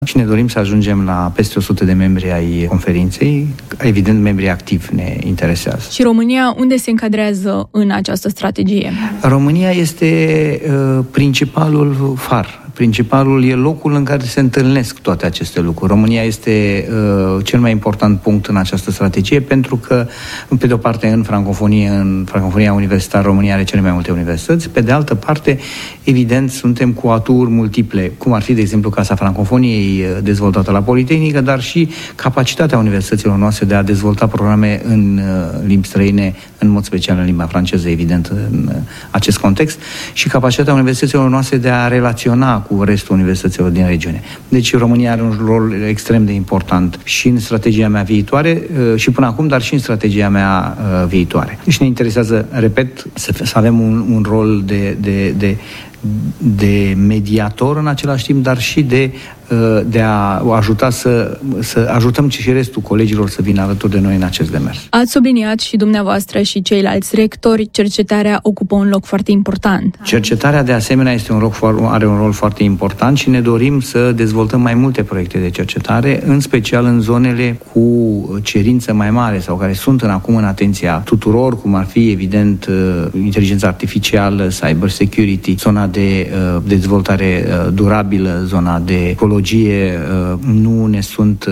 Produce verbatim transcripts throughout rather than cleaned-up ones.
și ne dorim să ajungem la peste o sută de membri ai conferinței. Evident, membrii activi ne interesează. Și România unde se încadrează în această strategie? România este uh, principalul far. Principalul e locul în care se întâlnesc toate aceste lucruri. România este uh, cel mai important punct în această strategie pentru că, pe de o parte, în francofonie, în francofonia universitară, România are cele mai multe universități. Pe de altă parte, evident, suntem cu aturi multiple, cum ar fi, de exemplu, Casa Francofoniei dezvoltată la Politehnică, dar și capacitatea universităților noastre de a dezvolta programe în uh, limbi străine, în mod special în limba franceză, evident, în uh, acest context, și capacitatea universităților noastre de a relaționa cu restul universităților din regiune. Deci România are un rol extrem de important și în strategia mea viitoare și până acum, dar și în strategia mea viitoare. Deci ne interesează, repet, să, să avem un, un rol de, de, de, de mediator în același timp, dar și de de a ajuta să, să ajutăm și restul colegilor să vină alături de noi în acest demers. Ați subliniat și dumneavoastră și ceilalți rectori, cercetarea ocupă un loc foarte important. Cercetarea, de asemenea, este un rol, are un rol foarte important și ne dorim să dezvoltăm mai multe proiecte de cercetare, în special în zonele cu cerință mai mare sau care sunt în acum în atenția tuturor, cum ar fi, evident, inteligența artificială, cyber security, zona de dezvoltare durabilă, zona de ecologie, nu ne sunt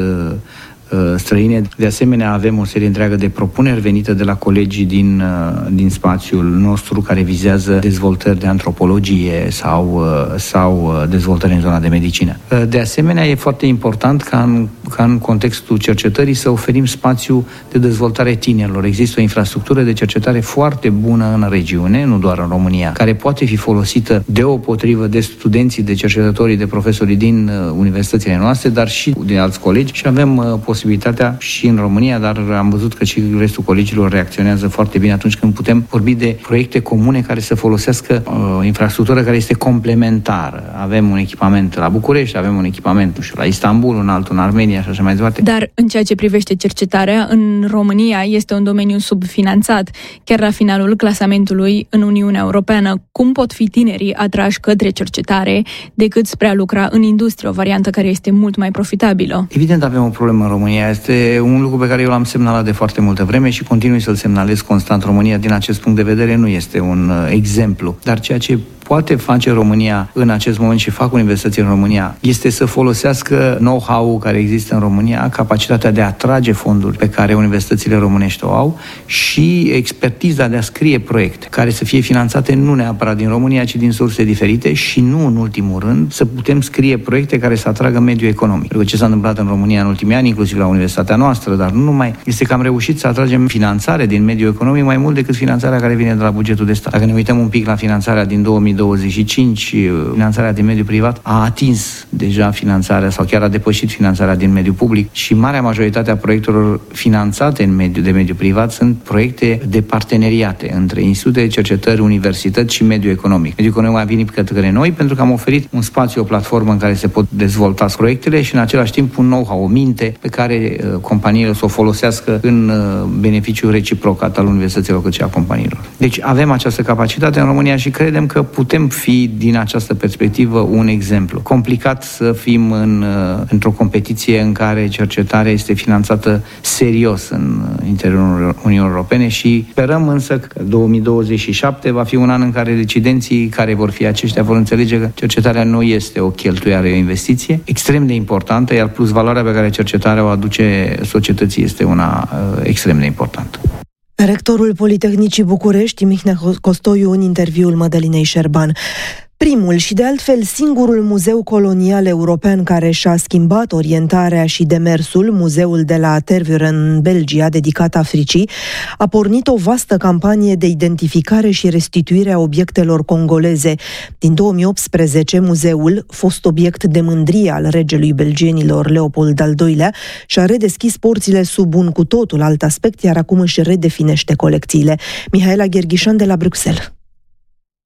străine. De asemenea, avem o serie întreagă de propuneri venite de la colegii din, din spațiul nostru care vizează dezvoltări de antropologie sau, sau dezvoltări în zona de medicină. De asemenea, e foarte important ca în, ca în contextul cercetării să oferim spațiu de dezvoltare tinerilor. Există o infrastructură de cercetare foarte bună în regiune, nu doar în România, care poate fi folosită deopotrivă de studenții, de cercetătorii, de profesorii din universitățile noastre, dar și de alți colegi, și avem posibilitatea posibilitatea și în România, dar am văzut că și restul colegilor reacționează foarte bine atunci când putem vorbi de proiecte comune care să folosească uh, infrastructură care este complementară. Avem un echipament la București, avem un echipament, nu știu, la Istanbul, un altul în Armenia și așa mai departe. Dar în ceea ce privește cercetarea, în România este un domeniu subfinanțat, chiar la finalul clasamentului în Uniunea Europeană. Cum pot fi tinerii atrași către cercetare decât spre a lucra în industrie, o variantă care este mult mai profitabilă? Evident, avem o problemă în România. Este un lucru pe care eu l-am semnalat de foarte multă vreme și continui să-l semnalez constant. România, din acest punct de vedere, nu este un exemplu. Dar ceea ce poate face România în acest moment și fac universitățile în România este să folosească know-how-ul care există în România, capacitatea de a atrage fonduri pe care universitățile românești o au și expertiza de a scrie proiecte care să fie finanțate nu neapărat din România, ci din surse diferite și nu în ultimul rând să putem scrie proiecte care să atragă mediul economic. Pentru că ce s-a întâmplat în România în ultimii ani, inclusiv la universitatea noastră, dar nu numai, este că am reușit să atragem finanțare din mediul economic mai mult decât finanțarea care vine de la bugetul de stat. Dacă ne uităm un pic la finanțarea din două mii douăzeci și cinci, finanțarea din mediul privat a atins deja finanțarea sau chiar a depășit finanțarea din mediul public și marea majoritate a proiectelor finanțate în mediul de mediul privat sunt proiecte de parteneriate între institute de cercetări, universități și mediul economic. Mediul economic a venit către noi pentru că am oferit un spațiu, o platformă în care se pot dezvolta proiectele și în același timp un know-how, o minte pe care uh, companiile să o folosească în uh, beneficiul reciproc atât al universităților cât și a companiilor. Deci avem această capacitate în România și credem că putem fi din această perspectivă un exemplu. Complicat să fim în, uh, într-o competiție în care cercetarea este finanțată serios în interiorul Uniunii Europene și sperăm însă că două mii douăzeci și șapte va fi un an în care decidenții care vor fi aceștia vor înțelege că cercetarea nu este o cheltuială, o investiție extrem de importantă, iar plus valoarea pe care cercetarea o aduce societății este una uh, extrem de importantă. Rectorul Politehnicii București, Mihnea Costoiu, în interviul Mădălinei Șerban. Primul și de altfel singurul muzeu colonial european care și-a schimbat orientarea și demersul, muzeul de la Tervuren în Belgia, dedicat Africii, a pornit o vastă campanie de identificare și restituire a obiectelor congoleze. Din două mii optsprezece, muzeul, fost obiect de mândrie al regelui belgienilor Leopold al doilea, și-a redeschis porțile sub un cu totul alt aspect, iar acum își redefinește colecțiile. Mihaela Gherghișan de la Bruxelles.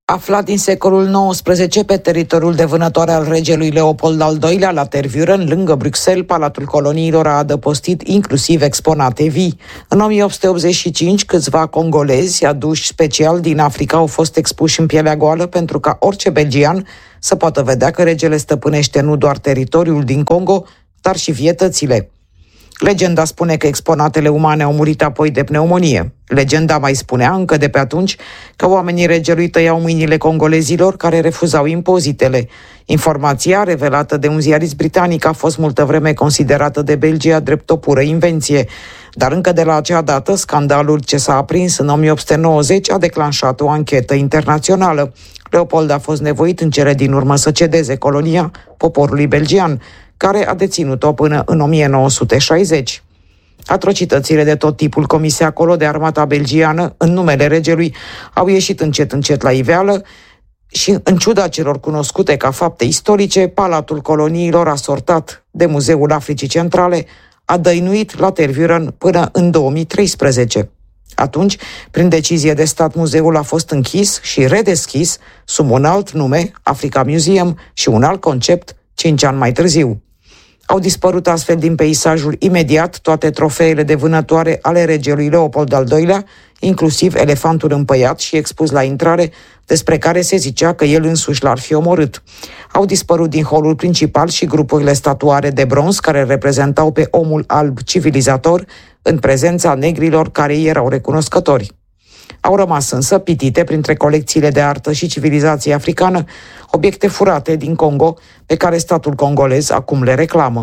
Aflat din secolul nouăsprezece pe teritoriul de vânătoare al regelui Leopold al doilea la Tervuren, lângă Bruxelles, Palatul Coloniilor a adăpostit inclusiv exponate vii. În o mie opt sute optzeci și cinci, câțiva congolezi aduși special din Africa au fost expuși în pielea goală pentru ca orice belgian să poată vedea că regele stăpânește nu doar teritoriul din Congo, dar și vietățile. Legenda spune că exponatele umane au murit apoi de pneumonie. Legenda mai spunea încă de pe atunci că oamenii regelui tăiau mâinile congolezilor care refuzau impozitele. Informația revelată de un ziarist britanic a fost multă vreme considerată de Belgia drept o pură invenție. Dar încă de la acea dată, scandalul ce s-a aprins în o mie opt sute nouăzeci a declanșat o anchetă internațională. Leopold a fost nevoit în cele din urmă să cedeze colonia poporului belgian, care a deținut-o până în o mie nouă sute șaizeci. Atrocitățile de tot tipul comise acolo de armata belgiană, în numele regelui, au ieșit încet încet la iveală și, în ciuda celor cunoscute ca fapte istorice, Palatul Coloniilor, asortat de Muzeul Africii Centrale, a dăinuit la Tervuren până în două mii treisprezece. Atunci, prin decizie de stat, muzeul a fost închis și redeschis sub un alt nume, Africa Museum, și un alt concept, cinci ani mai târziu. Au dispărut astfel din peisajul imediat toate trofeele de vânătoare ale regelui Leopold al doilea, inclusiv elefantul împăiat și expus la intrare, despre care se zicea că el însuși l-ar fi omorât. Au dispărut din holul principal și grupurile statuare de bronz care reprezentau pe omul alb civilizator în prezența negrilor care îi erau recunoscători. Au rămas însă pitite printre colecțiile de artă și civilizație africană obiecte furate din Congo pe care statul congolez acum le reclamă.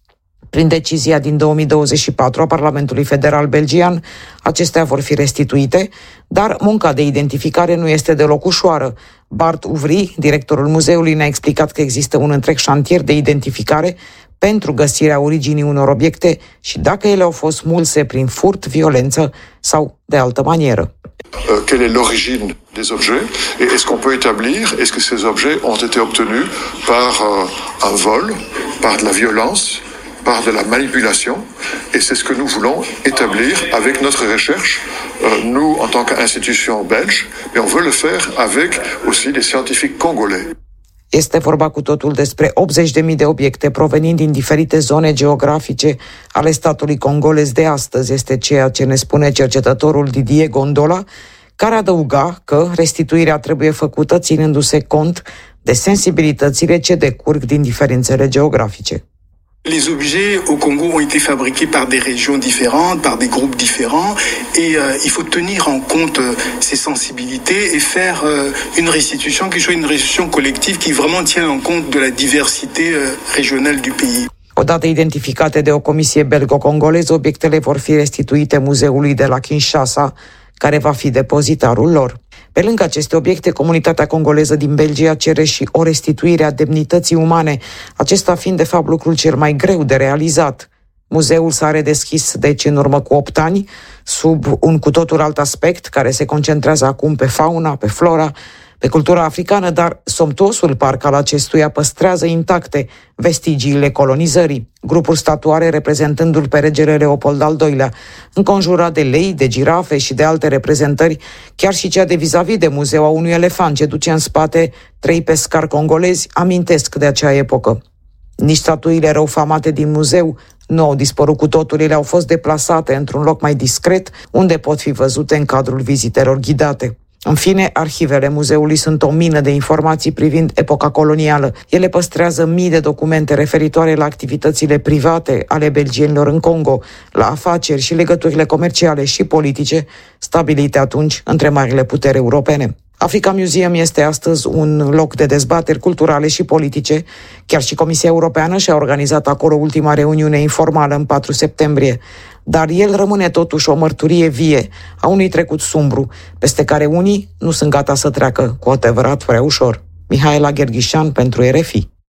Prin decizia din două mii douăzeci și patru a Parlamentului Federal Belgian, acestea vor fi restituite, dar munca de identificare nu este deloc ușoară. Bart Uvry, directorul muzeului, ne-a explicat că există un întreg șantier de identificare pentru găsirea originii unor obiecte și dacă ele au fost smulse prin furt, violență sau de altă manieră. Euh, quelle est l'origine des objets et est-ce qu'on peut établir, est-ce que ces objets ont été obtenus par euh, un vol, par de la violence, par de la manipulation, et c'est ce que nous voulons établir avec notre recherche, euh, nous en tant qu'institution belge, mais on veut le faire avec aussi les scientifiques congolais. Este vorba cu totul despre optzeci de mii de obiecte provenind din diferite zone geografice ale statului congolez de astăzi, este ceea ce ne spune cercetătorul Didier Gondola, care adăuga că restituirea trebuie făcută ținându-se cont de sensibilitățile ce decurg din diferențele geografice. Les objets au Congo ont été fabriqués par des régions différentes, par des groupes différents, et euh, il faut tenir en compte euh, ces sensibilités et faire euh, une restitution qui soit une restitution collective qui vraiment tienne en compte de la diversité euh, régionale du pays. Odată identificate de o comisie belgo-congoleză, obiectele vor fi restituite muzeului de la Kinshasa, care va fi depozitarul lor. Pe lângă aceste obiecte, comunitatea congoleză din Belgia cere și o restituire a demnității umane, acesta fiind de fapt lucrul cel mai greu de realizat. Muzeul s-a redeschis deci în urmă cu opt ani, sub un cu totul alt aspect, care se concentrează acum pe fauna, pe flora, pe cultura africană, dar somptuosul parc al acestuia păstrează intacte vestigiile colonizării, grupuri statuare reprezentându-l pe regele Leopold al doilea, înconjurat de lei, de girafe și de alte reprezentări, chiar și cea de vis-a-vis de muzeu a unui elefant ce duce în spate trei pescari congolezi, amintesc de acea epocă. Nici statuile răufamate din muzeu nu au dispărut cu totul, ele au fost deplasate într-un loc mai discret, unde pot fi văzute în cadrul vizitelor ghidate. În fine, arhivele muzeului sunt o mină de informații privind epoca colonială. Ele păstrează mii de documente referitoare la activitățile private ale belgienilor în Congo, la afaceri și legăturile comerciale și politice stabilite atunci între marile puteri europene. Africa Museum este astăzi un loc de dezbateri culturale și politice. Chiar și Comisia Europeană și-a organizat acolo ultima reuniune informală în patru septembrie. Dar el rămâne totuși o mărturie vie a unui trecut sumbru, peste care unii nu sunt gata să treacă cu adevărat prea ușor. Mihaela Gherghișan pentru R F I.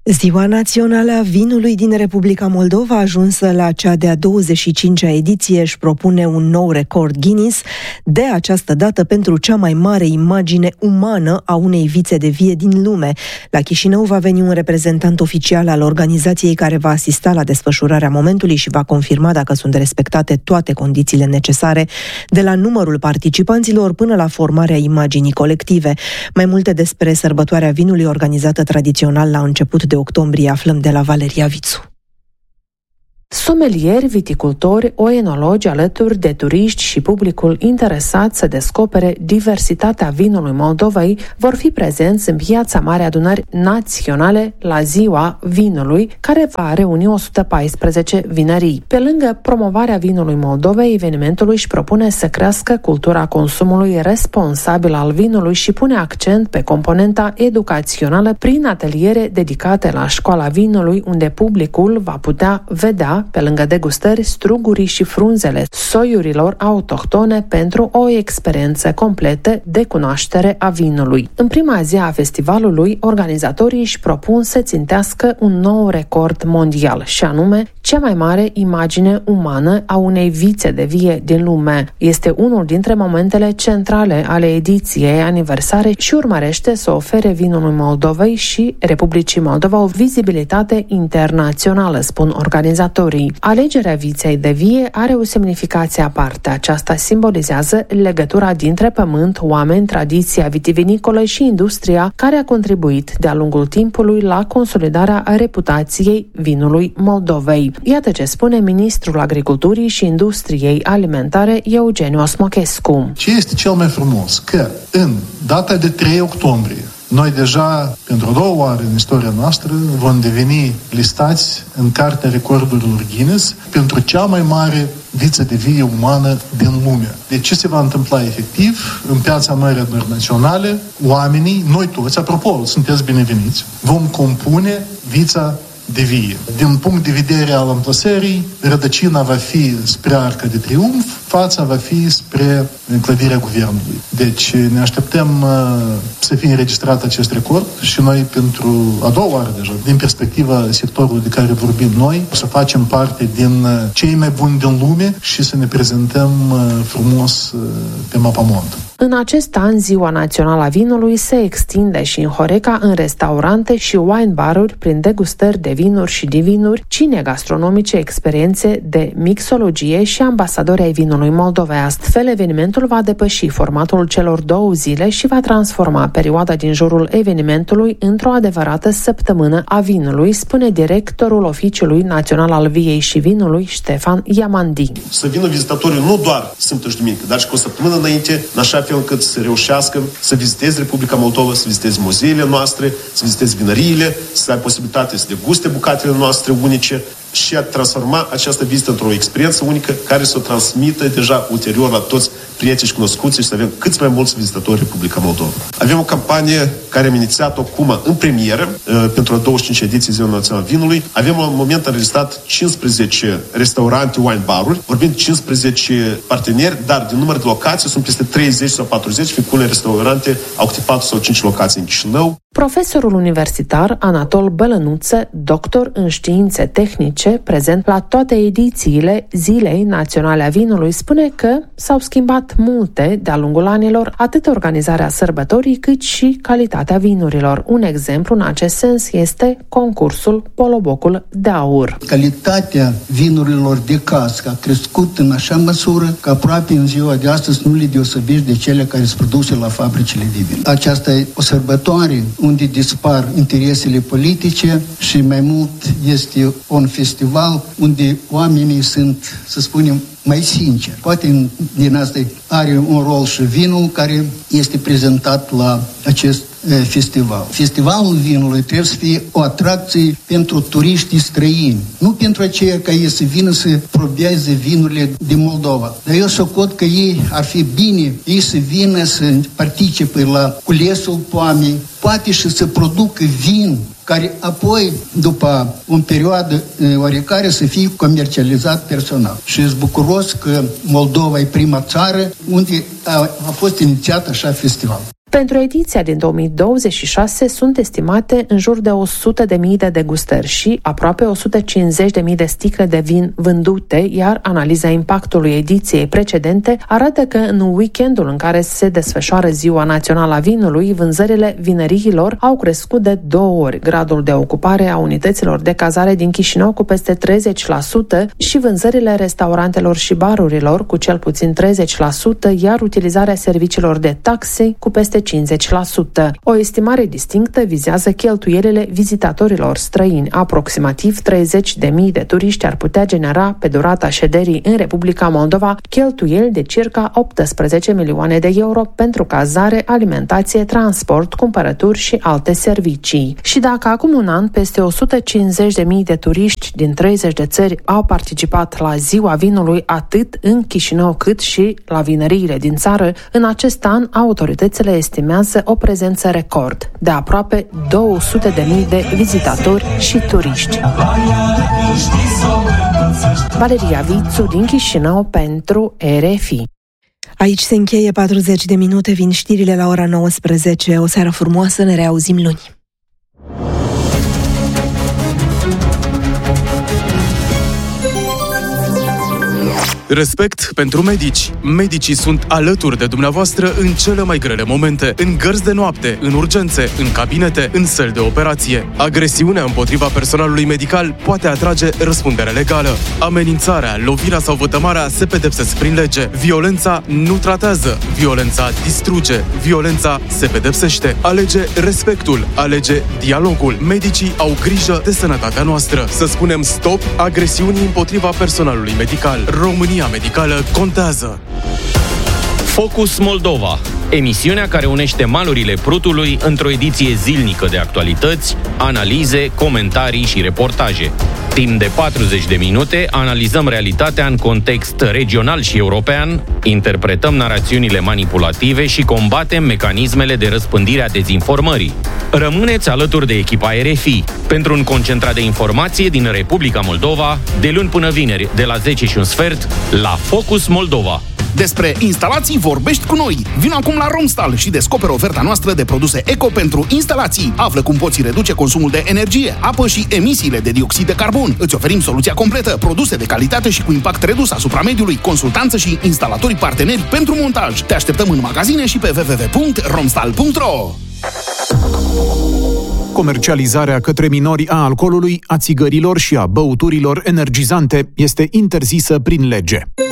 Ziua Națională a Vinului din Republica Moldova, ajunsă la cea de-a douăzeci și cincea ediție, își propune un nou record Guinness, de această dată pentru cea mai mare imagine umană a unei vițe de vie din lume. La Chișinău va veni un reprezentant oficial al organizației care va asista la desfășurarea momentului și va confirma dacă sunt respectate toate condițiile necesare, de la numărul participanților până la formarea imaginii colective. Mai multe despre sărbătoarea vinului organizată tradițional la început de octombrie aflăm de la Valeria Vițu. Somelieri, viticultori, oenologi alături de turiști și publicul interesat să descopere diversitatea vinului Moldovei vor fi prezenți în Piața Mare Adunări Naționale la Ziua Vinului, care va reuni o sută paisprezece vinării. Pe lângă promovarea vinului Moldovei, evenimentul își propune să crească cultura consumului responsabil al vinului și pune accent pe componenta educațională prin ateliere dedicate la Școala Vinului, unde publicul va putea vedea, pe lângă degustări, strugurii și frunzele soiurilor autohtone pentru o experiență completă de cunoaștere a vinului. În prima zi a festivalului, organizatorii își propun să țintească un nou record mondial, și anume cea mai mare imagine umană a unei vițe de vie din lume. Este unul dintre momentele centrale ale ediției aniversare și urmărește să ofere vinului Moldovei și Republicii Moldova o vizibilitate internațională, spun organizatorii. Alegerea viței de vie are o semnificație aparte. Aceasta simbolizează legătura dintre pământ, oameni, tradiția vitivinicolă și industria care a contribuit de-a lungul timpului la consolidarea reputației vinului Moldovei. Iată ce spune ministrul Agriculturii și Industriei Alimentare, Eugeniu Osmochescu. Ce este cel mai frumos? Că în data de trei octombrie noi deja, pentru a doua oară în istoria noastră, vom deveni listați în Cartea Recordurilor Guinness pentru cea mai mare viță de vie umană din lume. Deci ce se va întâmpla efectiv? În Piața Mare Adunări Naționale, oamenii, noi toți, apropo, sunteți bineveniți, vom compune vița de vie. Din punct de vedere al amplasării, rădăcina va fi spre Arca de Triumf, fața va fi spre clădirea guvernului. Deci ne așteptăm uh, să fie înregistrat acest record și noi pentru a doua oară deja, din perspectiva sectorului de care vorbim noi, să facem parte din uh, cei mai buni din lume și să ne prezentăm uh, frumos uh, pe mapamond. În acest an, Ziua Națională a Vinului se extinde și în Horeca, în restaurante și wine baruri, prin degustări de vinuri și divinuri, cine gastronomice, experiențe de mixologie și ambasadori ai vinului Moldovei. Astfel, evenimentul va depăși formatul celor două zile și va transforma perioada din jurul evenimentului într-o adevărată săptămână a vinului, spune directorul Oficiului Național al Viei și Vinului, Ștefan Iamandi. Să vină vizitatorii nu doar sâmbătă și duminică, dar și cu o săptămână înainte, în așa fel încât să reușească să viziteze Republica Moldova, să viziteze muzeele noastre, să viziteze vinăriile, să ai posibilitate să deguste bucatele noastre unice și a transforma această vizită într-o experiență unică care să o transmită deja ulterior la toți prietenii și cunoscuți și să avem cât mai mulți vizitatori Republica Moldova. Avem o campanie care am inițiat-o acum în premieră pentru a douăzeci și cincea ediție Ziua Națională a Vinului. Avem la un moment înregistrat cincisprezece restaurante, wine baruri, vorbim cincisprezece parteneri, dar din număr de locații sunt peste treizeci sau patruzeci, fiind unele restaurante au câte patru sau cinci locații în Chișinău. Profesorul universitar Anatol Bălănuță, doctor în științe tehnice, prezent la toate edițiile Zilei Naționale a Vinului, spune că s-au schimbat multe de-a lungul anilor, atât organizarea sărbătorii, cât și calitatea vinurilor. Un exemplu în acest sens este concursul Polobocul de Aur. Calitatea vinurilor de cască a crescut în așa măsură că aproape în ziua de astăzi nu le deosebești de cele care sunt produse la fabricile de vin. Aceasta e o sărbătoare unde dispar interesele politice și mai mult este un festival unde oamenii sunt, să spunem, mai sinceri. Poate din asta are un rol și vinul care este prezentat la acest festival. Festivalul vinului trebuie să fie o atracție pentru turiștii străini, nu pentru aceia ca ei să vină să probeze vinurile din Moldova. Dar eu socot că ei ar fi bine, ei să vină să participe la culesul poamei, poate și să producă vin care apoi, după o perioadă oarecare, să fie comercializat personal. Și sunt bucuros că Moldova e prima țară unde a, a fost inițiat așa festival. Pentru ediția din două mii douăzeci și șase sunt estimate în jur de o sută de mii de degustări și aproape o sută cincizeci de mii de sticle de vin vândute, iar analiza impactului ediției precedente arată că în weekendul în care se desfășoară Ziua Națională a Vinului, vânzările vineriilor au crescut de două ori, gradul de ocupare a unităților de cazare din Chișinău cu peste treizeci la sută și vânzările restaurantelor și barurilor cu cel puțin treizeci la sută, iar utilizarea serviciilor de taxe cu peste cincizeci la sută. O estimare distinctă vizează cheltuielile vizitatorilor străini. Aproximativ treizeci de mii de turiști ar putea genera pe durata șederii în Republica Moldova cheltuieli de circa optsprezece milioane de euro pentru cazare, alimentație, transport, cumpărături și alte servicii. Și dacă acum un an peste o sută cincizeci de mii de turiști din treizeci de țări au participat la Ziua Vinului atât în Chișinău cât și la vineriile din țară, în acest an autoritățile estimează o prezență record de aproape două sute de mii de vizitatori și turiști. Valeria Vițu din Chișinău pentru R F I. Aici se încheie patruzeci de minute, vin știrile la ora nouăsprezece. O seară frumoasă, ne reauzim luni. Respect pentru medici. Medicii sunt alături de dumneavoastră în cele mai grele momente, în gărzi de noapte, în urgențe, în cabinete, în săli de operație. Agresiunea împotriva personalului medical poate atrage răspundere legală. Amenințarea, lovirea sau vătămarea se pedepsesc prin lege. Violența nu tratează. Violența distruge. Violența se pedepsește. Alege respectul. Alege dialogul. Medicii au grijă de sănătatea noastră. Să spunem stop agresiunii împotriva personalului medical. România medicală contează. Focus Moldova, emisiunea care unește malurile Prutului într-o ediție zilnică de actualități, analize, comentarii și reportaje. Timp de patruzeci de minute analizăm realitatea în context regional și european, interpretăm narațiunile manipulative și combatem mecanismele de răspândire a dezinformării. Rămâneți alături de echipa R F I pentru un concentrat de informație din Republica Moldova, de luni până vineri, de la zece și un sfert, la Focus Moldova. Despre instalații vorbești cu noi. Vino acum la Romstal și descoperă oferta noastră de produse eco pentru instalații. Află cum poți reduce consumul de energie, apă și emisiile de dioxid de carbon. Îți oferim soluția completă, produse de calitate și cu impact redus asupra mediului, consultanță și instalatorii parteneri pentru montaj. Te așteptăm în magazine și pe w w w punct romstal punct r o. Comercializarea către minori a alcoolului, a țigărilor și a băuturilor energizante este interzisă prin lege.